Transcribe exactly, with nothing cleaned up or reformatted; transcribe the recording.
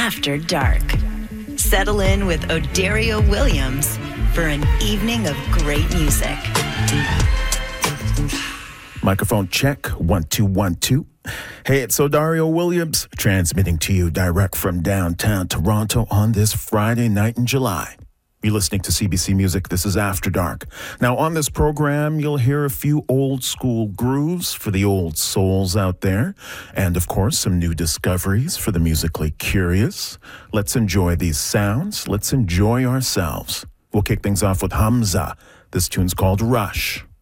After Dark. Settle in with Odario Williams for an evening of great music. Microphone check, one, two, one, two. Hey, it's Odario Williams, transmitting to you direct from downtown Toronto on this Friday night in July. You're listening to C B C Music. This is After Dark. Now, on this program, you'll hear a few old school grooves for the old souls out there, and of course, some new discoveries for the musically curious. Let's enjoy these sounds. Let's enjoy ourselves. We'll kick things off with Hamza. This tune's called Rush.